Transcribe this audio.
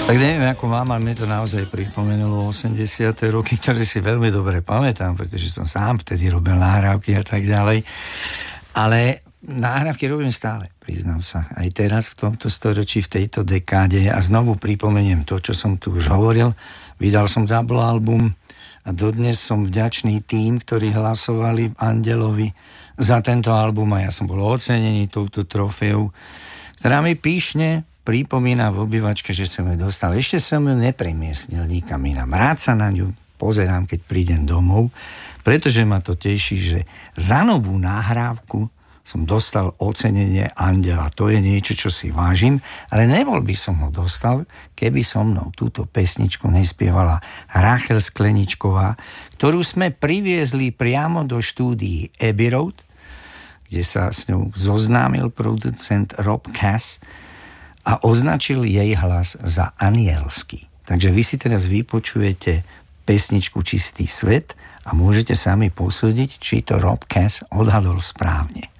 Tak neviem, ako mám, ale mne to naozaj pripomenulo 80. roky, ktoré si veľmi dobre pamätám, pretože som sám vtedy robil nahrávky a tak ďalej. Ale nahrávky robím stále, priznám sa. Aj teraz v tomto storočí, v tejto dekáde a znovu pripomeniem to, čo som tu už hovoril. Vydal som double album a dodnes som vďačný tým, ktorí hlasovali v Andelovi za tento album a ja som bol ocenený touto trofeou, ktorá mi pyšne pripomína v obývačke, že som ju dostal. Ešte som ju nepremiestnil nikam inám. Rád sa na ňu pozerám, keď prídem domov, pretože ma to teší, že za novú nahrávku som dostal ocenenie Andela. To je niečo, čo si vážim, ale nebol by som ho dostal, keby so mnou túto pesničku nespievala Rachel Skleničková, ktorú sme priviezli priamo do štúdií Abbey Road, kde sa s ňou zoznámil producent Rob Cass a označil jej hlas za anielský. Takže vy si teraz vypočujete pesničku Čistý svet a môžete sami posúdiť, či to Rob Cass odhadol správne.